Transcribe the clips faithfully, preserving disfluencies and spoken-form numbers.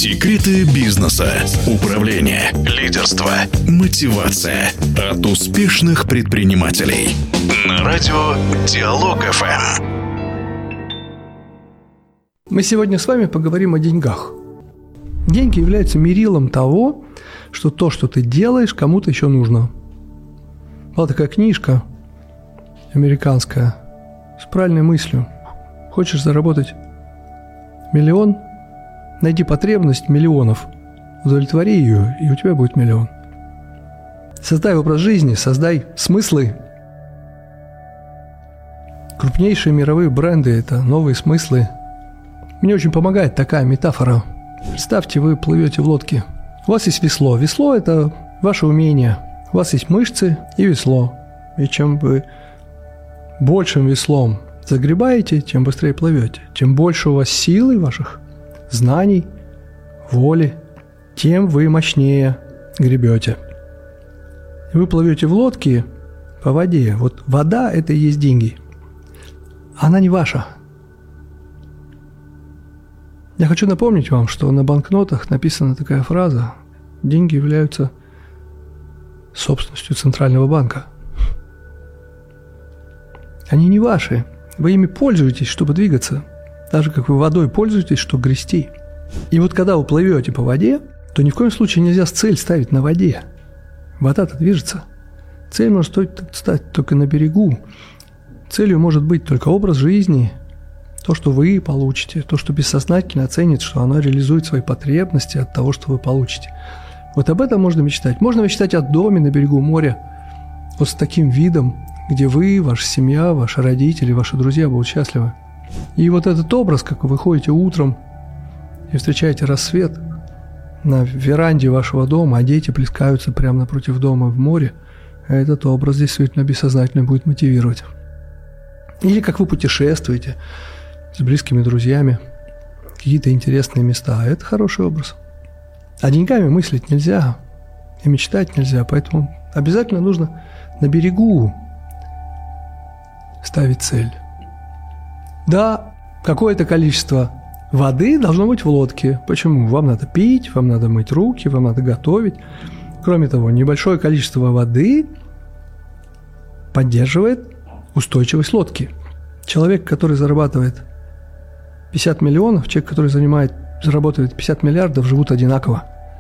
Секреты бизнеса, управления, лидерства, мотивация от успешных предпринимателей. На радио Диалог-эф эм. Мы сегодня с вами поговорим о деньгах. Деньги являются мерилом того, что то, что ты делаешь, кому-то еще нужно. Была такая книжка американская с правильной мыслью. Хочешь заработать миллион? Найди потребность миллионов, удовлетвори ее, и у тебя будет миллион. Создай образ жизни, создай смыслы. Крупнейшие мировые бренды – это новые смыслы. Мне очень помогает такая метафора. Представьте, вы плывете в лодке. У вас есть весло. Весло – это ваше умение. У вас есть мышцы и весло. И чем вы большим веслом загребаете, тем быстрее плывете. Чем больше у вас силы ваших, знаний, воли, тем вы мощнее гребете. Вы плывете в лодке по воде. Вот вода – это и есть деньги. Она не ваша. Я хочу напомнить вам, что на банкнотах написана такая фраза: деньги являются собственностью Центрального банка. Они не ваши. Вы ими пользуетесь, чтобы двигаться. Так же, как вы водой пользуетесь, чтобы грести. И вот когда вы плывете по воде, то ни в коем случае нельзя цель ставить на воде. Вода-то движется. Цель может стать только на берегу. Целью может быть только образ жизни, то, что вы получите, то, что бессознательно оценит, что оно реализует свои потребности от того, что вы получите. Вот об этом можно мечтать. Можно мечтать о доме на берегу моря, вот с таким видом, где вы, ваша семья, ваши родители, ваши друзья будут счастливы. И вот этот образ, как вы выходите утром и встречаете рассвет на веранде вашего дома, а дети плескаются прямо напротив дома в море, этот образ действительно бессознательно будет мотивировать. Или как вы путешествуете с близкими друзьями, какие-то интересные места. Это хороший образ. А деньгами мыслить нельзя, и мечтать нельзя, поэтому обязательно нужно на берегу ставить цель. Да, какое-то количество воды должно быть в лодке. Почему? Вам надо пить, вам надо мыть руки, вам надо готовить. Кроме того, небольшое количество воды поддерживает устойчивость лодки. Человек, который зарабатывает пятьдесят миллионов, человек, который занимает, заработает пятьдесят миллиардов, живут одинаково.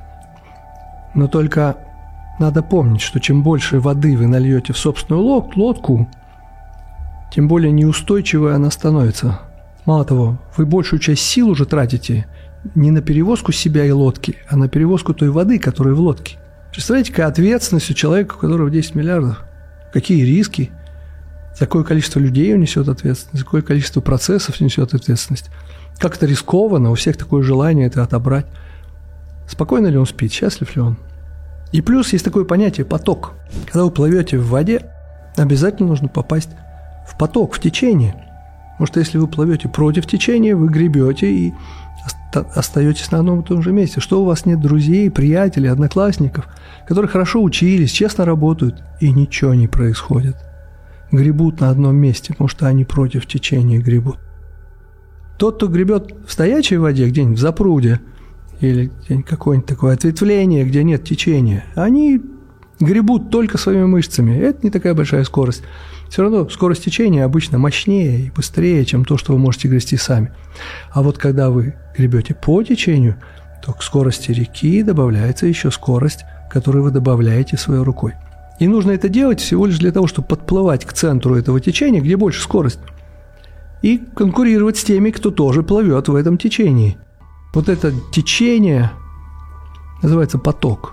Но только надо помнить, что чем больше воды вы нальете в собственную лодку, тем более неустойчивой она становится. Мало того, вы большую часть сил уже тратите не на перевозку себя и лодки, а на перевозку той воды, которая в лодке. Представляете, какая ответственность у человека, у которого десять миллиардов? Какие риски? За какое количество людей он несет ответственность? За какое количество процессов несет ответственность? Как это рискованно, у всех такое желание это отобрать. Спокойно ли он спит? Счастлив ли он? И плюс есть такое понятие поток. Когда вы плывете в воде, обязательно нужно попасть в поток, в течение. Потому что если вы плывете против течения, вы гребете и остаетесь на одном и том же месте. Что у вас нет друзей, приятелей, одноклассников, которые хорошо учились, честно работают, и ничего не происходит. Гребут на одном месте, потому что они против течения гребут. Тот, кто гребет в стоячей воде, где-нибудь в запруде, или где-нибудь какое-нибудь такое ответвление, где нет течения, они гребут только своими мышцами. Это не такая большая скорость. Все равно скорость течения обычно мощнее и быстрее, чем то, что вы можете грести сами. А вот когда вы гребете по течению, то к скорости реки добавляется еще скорость, которую вы добавляете своей рукой. И нужно это делать всего лишь для того, чтобы подплывать к центру этого течения, где больше скорость, и конкурировать с теми, кто тоже плывет в этом течении. Вот это течение называется поток.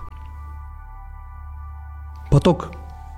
Поток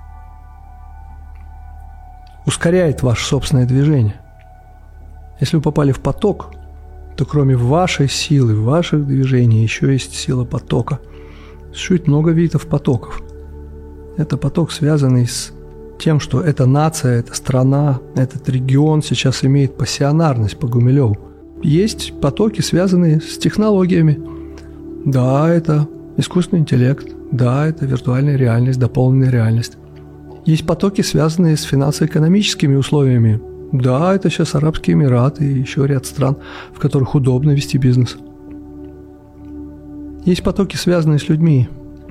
ускоряет ваше собственное движение. Если вы попали в поток, то кроме вашей силы, ваших движений, еще есть сила потока. Существует много видов потоков. Это поток, связанный с тем, что эта нация, эта страна, этот регион сейчас имеет пассионарность по Гумилеву. Есть потоки, связанные с технологиями. Да, это искусственный интеллект. Да, это виртуальная реальность, дополненная реальность. Есть потоки, связанные с финансово-экономическими условиями. Да, это сейчас Арабские Эмираты и еще ряд стран, в которых удобно вести бизнес. Есть потоки, связанные с людьми.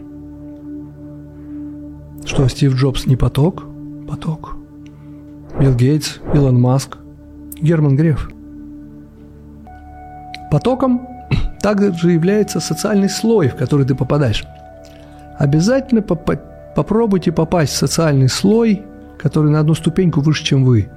Что, Стив Джобс не поток? Поток. Билл Гейтс, Илон Маск, Герман Греф. Потоком также является социальный слой, в который ты попадаешь. Обязательно поп- попробуйте попасть в социальный слой, который на одну ступеньку выше, чем вы.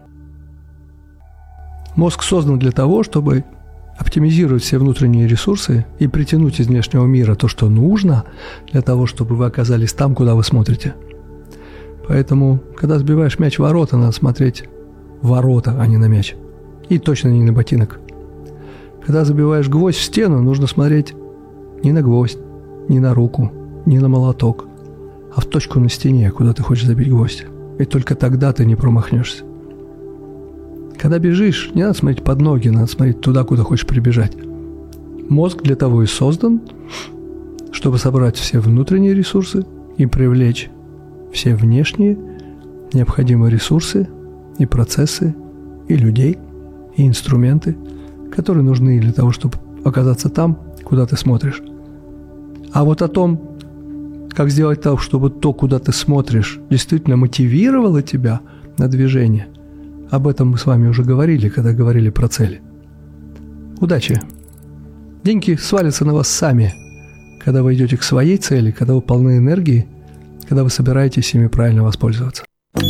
Мозг создан для того, чтобы оптимизировать все внутренние ресурсы и притянуть из внешнего мира то, что нужно, для того, чтобы вы оказались там, куда вы смотрите. Поэтому, когда сбиваешь мяч в ворота, надо смотреть в ворота, а не на мяч. И точно не на ботинок. Когда забиваешь гвоздь в стену, нужно смотреть не на гвоздь, не на руку, не на молоток, а в точку на стене, куда ты хочешь забить гвоздь. И только тогда ты не промахнешься. Когда бежишь, не надо смотреть под ноги, надо смотреть туда, куда хочешь прибежать. Мозг для того и создан, чтобы собрать все внутренние ресурсы и привлечь все внешние необходимые ресурсы и процессы, и людей, и инструменты, которые нужны для того, чтобы оказаться там, куда ты смотришь. А вот о том, как сделать так, чтобы то, куда ты смотришь, действительно мотивировало тебя на движение, об этом мы с вами уже говорили, когда говорили про цели. Удачи! Деньги свалятся на вас сами, когда вы идете к своей цели, когда вы полны энергии, когда вы собираетесь ими правильно воспользоваться.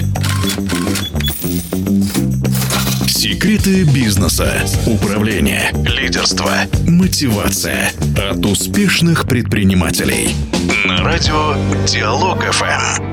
Секреты бизнеса, управления, лидерства, мотивация от успешных предпринимателей. На радио Диалог эф эм.